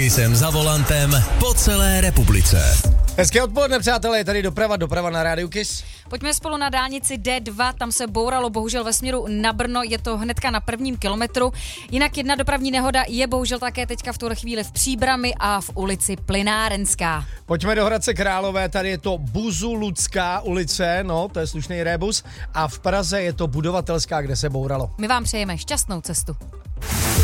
Kissem za volantem po celé republice. Hezké odpoledne, přátelé, je tady doprava na Rádiu Kiss. Pojďme spolu na dálnici D2, tam se bouralo bohužel ve směru na Brno, je to hnedka na 1. kilometru. Jinak jedna dopravní nehoda je bohužel také teďka v tuhle chvíli v Příbrami a v ulici Plynárenská. Pojďme do Hradce Králové, tady je to Buzuludská ulice, no, to je slušný rébus, a v Praze je to Budovatelská, kde se bouralo. My vám přejeme šťastnou cestu.